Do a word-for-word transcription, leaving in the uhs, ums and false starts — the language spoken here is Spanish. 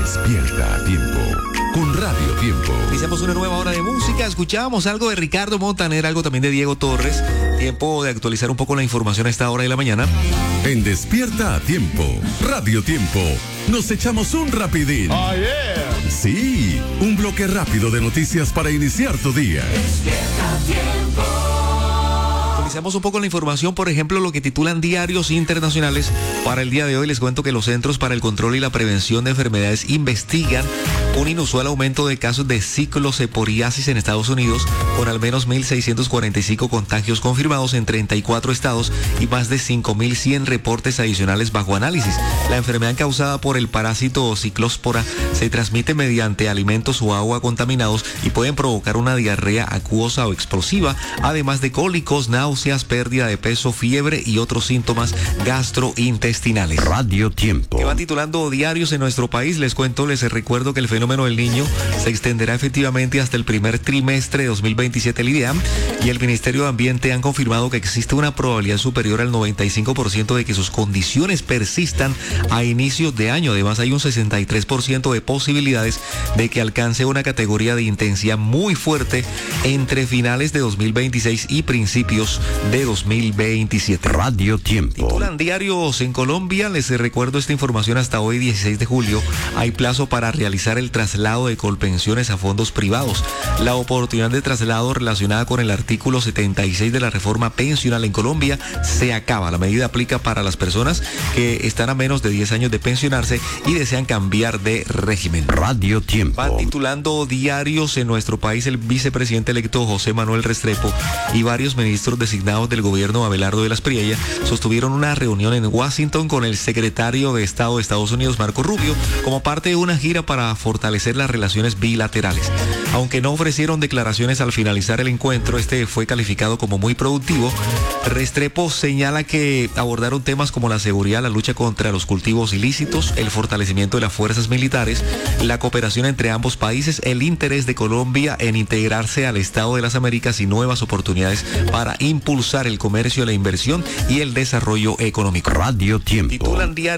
Despierta a tiempo con Radio Tiempo. Iniciamos una nueva hora de música. Escuchábamos algo de Ricardo Montaner, algo también de Diego Torres. Tiempo de actualizar un poco la información a esta hora de la mañana. En Despierta a Tiempo, Radio Tiempo, nos echamos un rapidín. Oh, yeah. Sí, un bloque rápido de noticias para iniciar tu día. Despierta a Tiempo. Actualizamos un poco la información, por ejemplo, lo que titulan diarios internacionales. Para el día de hoy les cuento que los Centros para el Control y la Prevención de Enfermedades investigan un inusual aumento de casos de cicloceporiasis en Estados Unidos, con al menos mil seiscientos cuarenta y cinco contagios confirmados en treinta y cuatro estados y más de cinco mil cien reportes adicionales bajo análisis. La enfermedad causada por el parásito ciclóspora se transmite mediante alimentos o agua contaminados y pueden provocar una diarrea acuosa o explosiva, además de cólicos, náuseas, pérdida de peso, fiebre y otros síntomas gastrointestinales. Radio Tiempo. Que van titulando diarios en nuestro país. Les cuento, les recuerdo que el fenómeno del Niño se extenderá efectivamente hasta el primer trimestre de dos mil veintisiete. El IDEAM y el Ministerio de Ambiente han confirmado que existe una probabilidad superior al noventa y cinco por ciento de que sus condiciones persistan a inicios de año. Además, hay un sesenta y tres por ciento de posibilidades de que alcance una categoría de intensidad muy fuerte entre finales de dos mil veintiséis y principios de dos mil veintisiete. Radio Tiempo. Titulan diarios en Colombia. Les recuerdo esta información hasta hoy, dieciséis de julio. Hay plazo para realizar el traslado de colpensiones a fondos privados. La oportunidad de traslado relacionada con el artículo setenta y seis de la reforma pensional en Colombia se acaba. La medida aplica para las personas que están a menos de diez años de pensionarse y desean cambiar de régimen. Radio Tiempo. Van titulando diarios en nuestro país. El vicepresidente electo José Manuel Restrepo y varios ministros designados del gobierno Abelardo de las Priella sostuvieron una reunión en Washington con el secretario de Estado de Estados Unidos, Marco Rubio, como parte de una gira para fortalecer las relaciones bilaterales. Aunque no ofrecieron declaraciones al finalizar el encuentro, este fue calificado como muy productivo. Restrepo señala que abordaron temas como la seguridad, la lucha contra los cultivos ilícitos, el fortalecimiento de las fuerzas militares, la cooperación entre ambos países, el interés de Colombia en integrarse al Estado de las Américas y nuevas oportunidades para impulsar el comercio, la inversión y el desarrollo económico. Radio Tiempo. Titulan diario